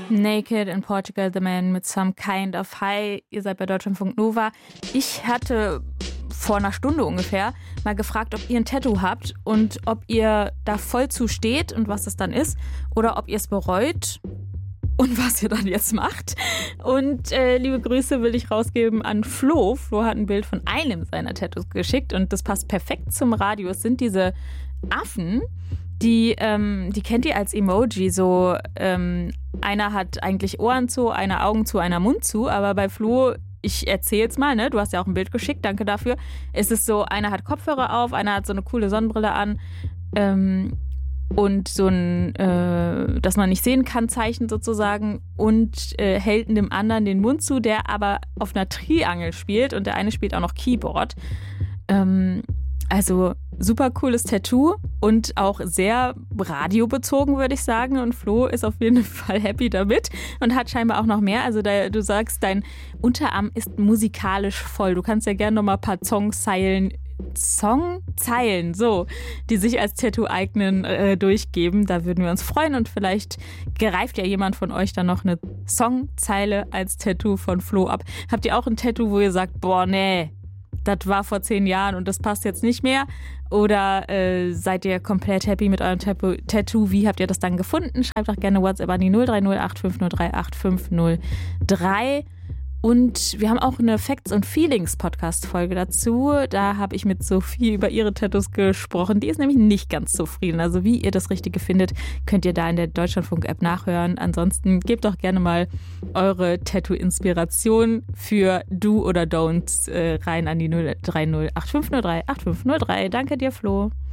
Naked in Portugal, The Man mit Some Kind of High. Ihr seid bei Deutschlandfunk Nova. Ich hatte vor einer Stunde ungefähr mal gefragt, ob ihr ein Tattoo habt und ob ihr da voll zu steht und was das dann ist oder ob ihr es bereut und was ihr dann jetzt macht. Und liebe Grüße will ich rausgeben an Flo. Flo hat ein Bild von einem seiner Tattoos geschickt und das passt perfekt zum Radio. Es sind diese Affen, die kennt ihr als Emoji, so einer hat eigentlich Ohren zu, einer Augen zu, einer Mund zu, aber bei Flo, ich erzähle jetzt mal, ne, du hast ja auch ein Bild geschickt, danke dafür, es ist so, einer hat Kopfhörer auf, einer hat so eine coole Sonnenbrille an und so ein, dass man nicht sehen kann, Zeichen sozusagen und hält dem anderen den Mund zu, der aber auf einer Triangel spielt und der eine spielt auch noch Keyboard. Also super cooles Tattoo und auch sehr radiobezogen, würde ich sagen. Und Flo ist auf jeden Fall happy damit und hat scheinbar auch noch mehr. Also du sagst, dein Unterarm ist musikalisch voll. Du kannst ja gerne noch mal ein paar Songzeilen, die sich als Tattoo eignen, durchgeben. Da würden wir uns freuen und vielleicht greift ja jemand von euch dann noch eine Songzeile als Tattoo von Flo ab. Habt ihr auch ein Tattoo, wo ihr sagt, boah, nee, das war vor 10 Jahren und das passt jetzt nicht mehr? Oder seid ihr komplett happy mit eurem Tattoo? Wie habt ihr das dann gefunden? Schreibt doch gerne WhatsApp an die 030 8503 8503. Und wir haben auch eine Facts und Feelings Podcast-Folge dazu. Da habe ich mit Sophie über ihre Tattoos gesprochen. Die ist nämlich nicht ganz zufrieden. Also wie ihr das Richtige findet, könnt ihr da in der Deutschlandfunk-App nachhören. Ansonsten gebt doch gerne mal eure Tattoo-Inspiration für Do oder Don'ts rein an die 030 8503 8503. Danke dir, Flo.